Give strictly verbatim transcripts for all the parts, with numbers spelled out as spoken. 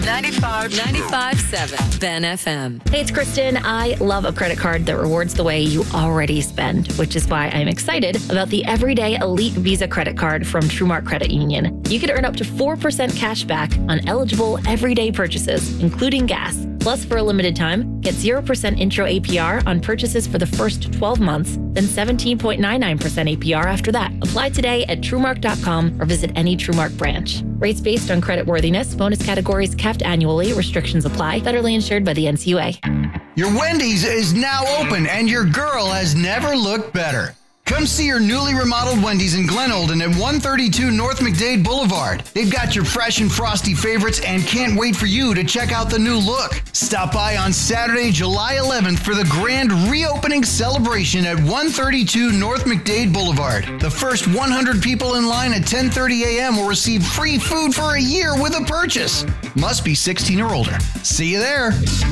ninety-five point seven Ben F M. Hey, it's Kristen. I love a credit card that rewards the way you already spend, which is why I'm excited about the Everyday Elite Visa credit card from TrueMark Credit Union. You could earn up to four percent cash back on eligible everyday purchases, including gas. Plus, for a limited time, get zero percent intro A P R on purchases for the first twelve months, then seventeen point nine nine percent A P R after that. Apply today at TrueMark dot com or visit any TrueMark branch. Rates based on creditworthiness, bonus categories capped annually, restrictions apply, federally insured by the N C U A. Your Wendy's is now open and your girl has never looked better. Come see your newly remodeled Wendy's in Glen Olden at one thirty-two North McDade Boulevard. They've got your fresh and frosty favorites and can't wait for you to check out the new look. Stop by on Saturday, July eleventh for the grand reopening celebration at one thirty-two North McDade Boulevard. The first one hundred people in line at ten thirty a.m. will receive free food for a year with a purchase. Must be sixteen or older. See you there.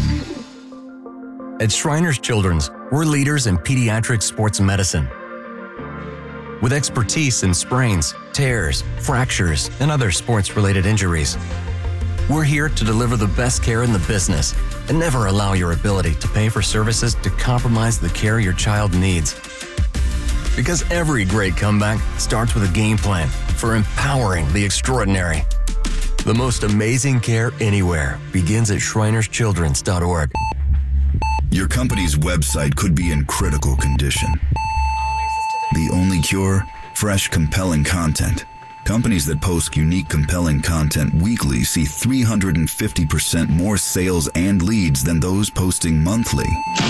At Shriners Children's, we're leaders in pediatric sports medicine. With expertise in sprains, tears, fractures, and other sports-related injuries. We're here to deliver the best care in the business and never allow your ability to pay for services to compromise the care your child needs. Because every great comeback starts with a game plan for empowering the extraordinary. The most amazing care anywhere begins at shriners children's dot org. Your company's website could be in critical condition. The only cure? Fresh, compelling content. Companies that post unique, compelling content weekly see three hundred fifty percent more sales and leads than those posting monthly.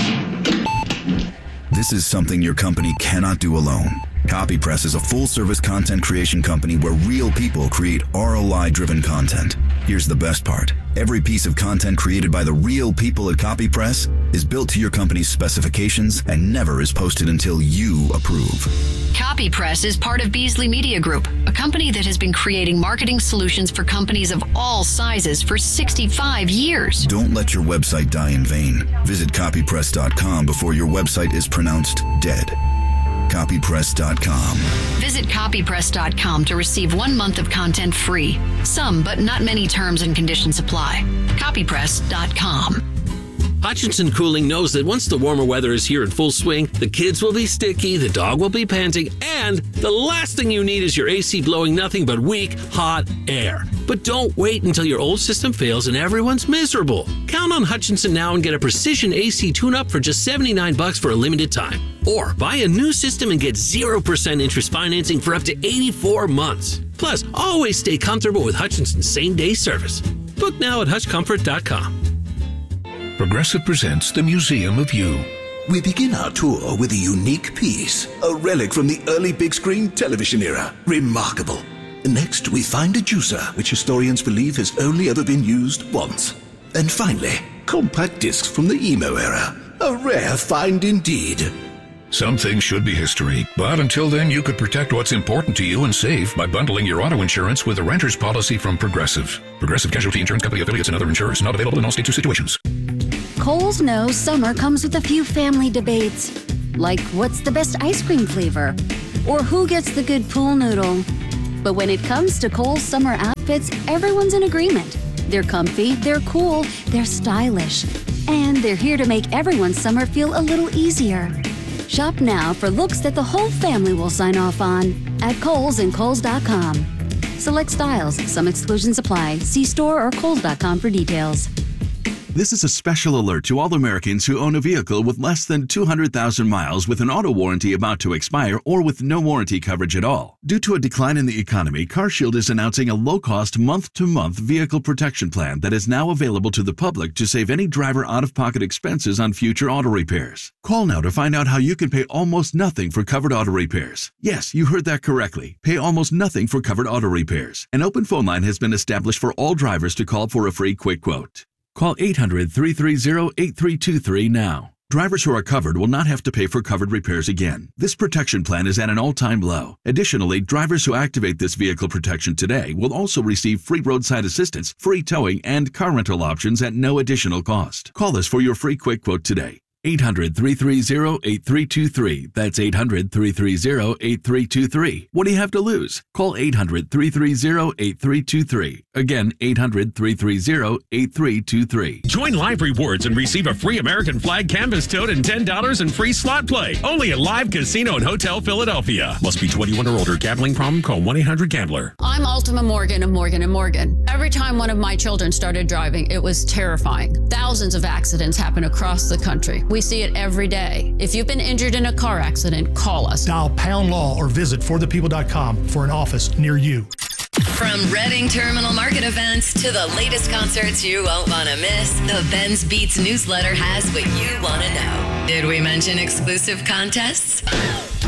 This is something your company cannot do alone. CopyPress is a full-service content creation company where real people create R O I-driven content. Here's the best part. Every piece of content created by the real people at CopyPress is built to your company's specifications and never is posted until you approve. CopyPress is part of Beasley Media Group, a company that has been creating marketing solutions for companies of all sizes for sixty-five years. Don't let your website die in vain. Visit copypress dot com before your website is pronounced dead. copypress dot com. Visit copypress dot com to receive one month of content free. Some, but not many terms and conditions apply. copypress dot com. Hutchinson Cooling knows that once the warmer weather is here in full swing, the kids will be sticky, the dog will be panting, and the last thing you need is your A C blowing nothing but weak, hot air. But don't wait until your old system fails and everyone's miserable. Count on Hutchinson now and get a precision A C tune-up for just seventy-nine bucks for a limited time. Or buy a new system and get zero percent interest financing for up to eighty-four months. Plus, always stay comfortable with Hutchinson's same-day service. Book now at hutch comfort dot com. Progressive presents the Museum of You. We begin our tour with a unique piece, a relic from the early big screen television era. Remarkable. Next, we find a juicer, which historians believe has only ever been used once. And finally, compact discs from the emo era. A rare find indeed. Some things should be history, but until then you could protect what's important to you and save by bundling your auto insurance with a renter's policy from Progressive. Progressive Casualty Insurance Company affiliates and other insurers not available in all states or situations. Kohl's knows summer comes with a few family debates, like what's the best ice cream flavor, or who gets the good pool noodle. But when it comes to Kohl's summer outfits, everyone's in agreement. They're comfy, they're cool, they're stylish, and they're here to make everyone's summer feel a little easier. Shop now for looks that the whole family will sign off on at Kohl's and Kohl's dot com. Select styles, some exclusions apply. See store or Kohl's dot com for details. This is a special alert to all Americans who own a vehicle with less than two hundred thousand miles with an auto warranty about to expire or with no warranty coverage at all. Due to a decline in the economy, CarShield is announcing a low-cost month-to-month vehicle protection plan that is now available to the public to save any driver out-of-pocket expenses on future auto repairs. Call now to find out how you can pay almost nothing for covered auto repairs. Yes, you heard that correctly. Pay almost nothing for covered auto repairs. An open phone line has been established for all drivers to call for a free quick quote. Call eight hundred, three three zero, eight three two three now. Drivers who are covered will not have to pay for covered repairs again. This protection plan is at an all-time low. Additionally, drivers who activate this vehicle protection today will also receive free roadside assistance, free towing, and car rental options at no additional cost. Call us for your free quick quote today. eight hundred, three three zero, eight three two three. That's eight hundred, three three zero, eight three two three. What do you have to lose? Call eight hundred, three three zero, eight three two three. Again, eight hundred, three three zero, eight three two three. Join Live Rewards and receive a free American flag canvas tote and ten dollars in free slot play. Only at Live Casino and Hotel Philadelphia. Must be twenty-one or older. Gambling problem? Call one eight hundred gambler. I'm Ultima Morgan of Morgan and Morgan. Every time one of my children started driving, it was terrifying. Thousands of accidents happen across the country. We see it every day. If you've been injured in a car accident, call us. Dial pound law or visit for the people dot com for an office near you. From Reading Terminal Market events to the latest concerts you won't want to miss, the Ben's Beats newsletter has what you want to know. Did we mention exclusive contests?